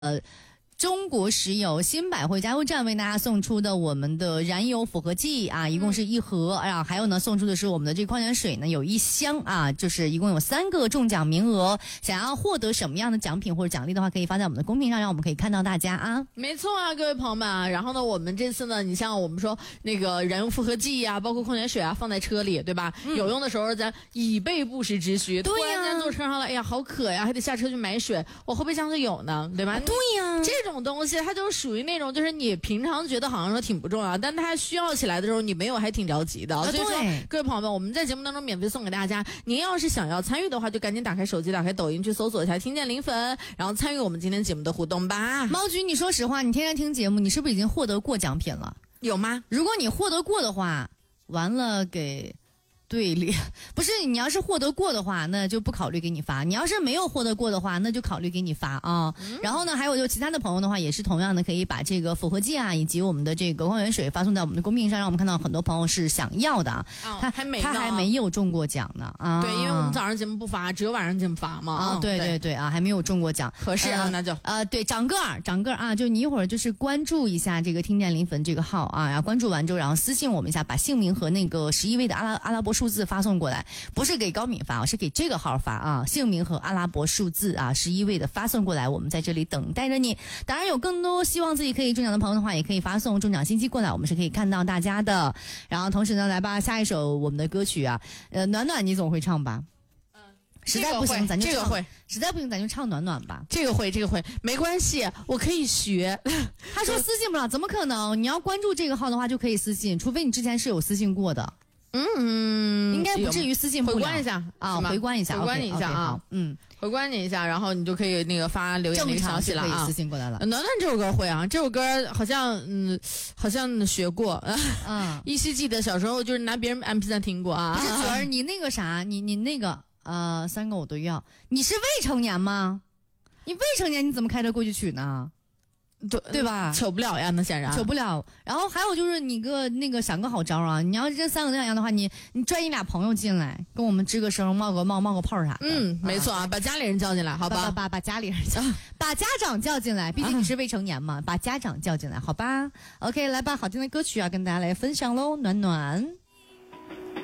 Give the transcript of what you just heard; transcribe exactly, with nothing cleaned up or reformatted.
呃。中国石油新百汇加油站为大家送出的我们的燃油复合剂啊，一共是一盒啊，还有呢送出的是我们的这个矿泉水呢，有一箱啊，就是一共有三个中奖名额。想要获得什么样的奖品或者奖励的话，可以发在我们的公屏上，让我们可以看到大家啊。 没错啊，各位朋友们啊，然后呢，我们这次呢，你像我们说那个燃油复合剂啊，包括矿泉水啊，放在车里，对吧？嗯、有用的时候咱以备不时之需。 对呀、 突然间坐车上了，哎呀，好渴呀，还得下车去买水，我后备箱就有呢，对吧？ 对呀， 这种东西它就属于那种，就是你平常觉得好像说挺不重要，但它需要起来的时候，你没有还挺着急的。 啊、 所以说，各位朋友们，我们在节目当中免费送给大家。您要是想要参与的话，就赶紧打开手机，打开抖音去搜索一下“听见零粉”，然后参与我们今天节目的互动吧。 猫菊，你说实话，你天天听节目，你是不是已经获得过奖品了？ 有吗？ 如果你获得过的话，完了给。对联不是你要是获得过的话，那就不考虑给你发；你要是没有获得过的话，那就考虑给你发啊。嗯、然后呢，还有就其他的朋友的话，也是同样的可以把这个复合剂啊，以及我们的这个矿泉水发送在我们的公屏上，让我们看到很多朋友是想要的啊。 哦、 他还没他还没有中过奖呢啊。 对，因为我们早上节目不发，只有晚上节目发嘛。 啊，对对对啊，还没有中过奖， 合适啊，呃、那就呃对，长个儿长个儿啊，就你一会儿就是关注一下这个听见零粉这个号啊，然后关注完之后，然后私信我们一下，把姓名和那个十一位的阿拉阿拉伯数字发送过来。不是给高敏发，是给这个号发啊，姓名和阿拉伯数字啊，十一位的发送过来，我们在这里等待着你。当然有更多希望自己可以中奖的朋友的话，也可以发送中奖信息过来，我们是可以看到大家的。然后同时呢，来吧，下一首我们的歌曲啊，呃，暖暖你总会唱吧？ 嗯， 实在不行咱就唱， 这个会， 实在不行咱就唱暖暖吧。 这个会，这个会，没关系，我可以学。 他说私信不了，怎么可能？你要关注这个号的话就可以私信，除非你之前是有私信过的。 嗯， 应该不至于私信不了。 回观一下啊，回观一下， 回观你一下啊， 嗯， 回观你一下，然后你就可以那个发留言那个消息了啊， 可以私信过来了。 暖暖这首歌会啊，这首歌好像嗯，好像学过，嗯，依稀记得小时候就是拿别人 M P 三听过啊。 不是嘴儿，你那个啥，你你那个呃，三个我都要。你是未成年吗？你未成年你怎么开车过去取呢？ 对对吧？ 求不了呀，那显然求不了。然后还有就是你个那个想个好招啊！你要这三个都想要的话，你你拽你俩朋友进来，跟我们吱个声，冒个冒冒个泡啥的。 嗯，没错啊，把家里人叫进来，好吧？ 把把把家里人叫，把家长叫进来，毕竟你是未成年嘛，把家长叫进来，好吧 ？OK， 来吧，好听的歌曲啊，跟大家来分享喽，暖暖。